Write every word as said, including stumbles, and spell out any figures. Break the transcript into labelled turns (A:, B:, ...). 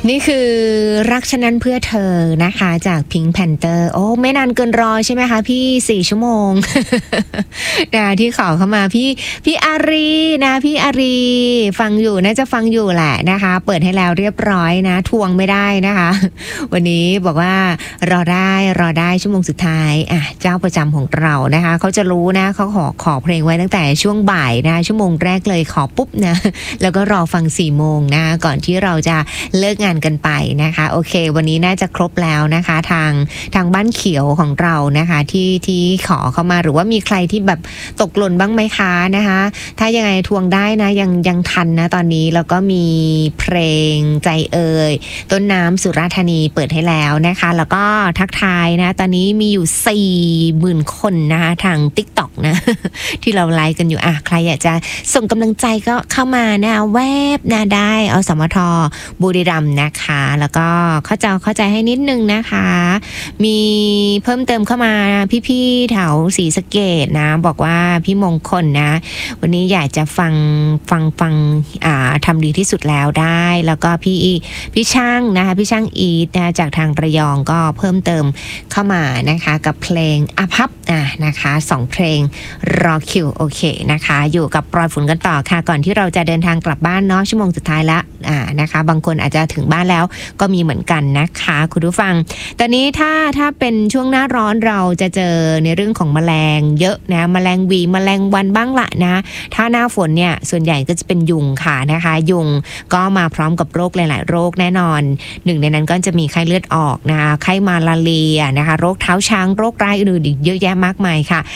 A: นี่คือรักฉันนั้นเพื่อเธอนะคะจาก Pink Panther โอ้ไม่นานเกินรอใช่ไหมคะพี่สี่ชั่วโมง นะที่ขอเข้ามาพี่พี่อารีนะพี่อารีฟังอยู่น่าจะฟังอยู่แหละนะคะเปิดให้แล้วเรียบร้อยนะทวงไม่ได้นะคะวันนี้บอกว่ารอได้รอได้ชั่วโมงสุดท้ายอ่ะเจ้าประจำของเรานะคะเขาจะรู้นะเขาขอขอเพลงไว้ตั้งแต่ช่วงบ่ายนะชั่วโมงแรกเลยขอปุ๊บนะแล้วก็รอฟังสี่โมงนะก่อนที่เราจะเลิกงานกันไปนะคะโอเควันนี้น่าจะครบแล้วนะคะทางทางบ้านเขียวของเรานะคะที่ที่ขอเข้ามาหรือว่ามีใครที่แบบตกหล่นบ้างไหมคะนะคะถ้ายังไงทวงได้นะยังยังทันนะตอนนี้แล้วก็มีเพลงใจเอ่ยต้นน้ำสุราษฎร์ธานีเปิดให้แล้วนะคะแล้วก็ทักทายนะตอนนี้มีอยู่ สี่หมื่น คนนะคะทาง TikTok นะ ที่เราไลฟ์กันอยู่อ่ะใครอยากจะส่งกำลังใจก็เข้ามานะแวบนะได้อสมทบุรีรัมย์นะคะแล้วก็เข้าใจเข้าใจให้นิดนึงนะคะมีเพิ่มเติมเข้ามาพี่ๆแถวศรีสะเกษนะบอกว่าพี่มงคลนะวันนี้อยากจะฟังฟังฟังอ่าทำดีที่สุดแล้วได้แล้วก็พี่พี่ช่างนะคะพี่ช่างอีทนะจากทางระยองก็เพิ่มเติมเข้ามานะคะกับเพลงอภัพอ่ะนะคะสองเพลงรอคิวโอเคนะคะอยู่กับปลอยฝนกันต่อค่ะก่อนที่เราจะเดินทางกลับบ้านเนาะชั่วโมงสุดท้ายละอ่านะคะบางคนอาจจะถึงบ้านแล้วก็มีเหมือนกันนะคะคุณผู้ฟังตอนนี้ถ้าถ้าเป็นช่วงหน้าร้อนเราจะเจอในเรื่องของแมลงเยอะนะแมลงวีแมลงวันบ้างละนะถ้าหน้าฝนเนี่ยส่วนใหญ่ก็จะเป็นยุงค่ะนะคะยุงก็มาพร้อมกับโรคหลายๆโรคแน่นอนหนึ่งในนั้นก็จะมีไข้เลือดออกนะคะไข้มาลาเรียนะคะโรคเท้าช้างโรคร้ายอื่นๆอีกเยอะแยะมากมายค่ะ